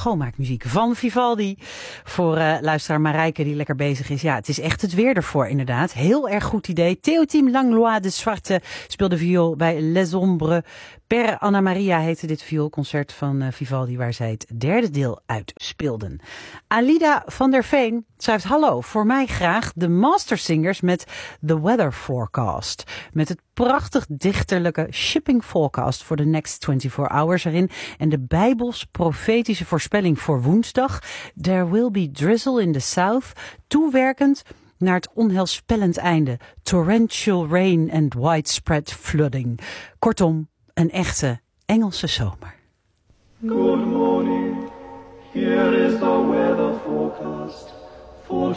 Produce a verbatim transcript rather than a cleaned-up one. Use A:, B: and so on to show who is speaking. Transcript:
A: schoonmaakmuziek van Vivaldi. Voor uh, luisteraar Marijke die lekker bezig is. Ja, het is echt het weer ervoor inderdaad. Heel erg goed idee. Théotime Langlois de Zwarte speelde viool bij Les Ombres. Per Anna Maria heette dit vioolconcert van uh, Vivaldi waar zij het derde deel uit speelden. Alida van der Veen schrijft: hallo, voor mij graag de Mastersingers met The Weather Forecast. Met het prachtig dichterlijke Shipping Forecast voor de next twenty-four hours erin. En de bijbels profetische voorspelling voor woensdag. There will be drizzle in the south. Toewerkend naar het onheilspellend einde. Torrential rain and widespread flooding. Kortom, een echte Engelse zomer.
B: Good morning, here is the weather forecast for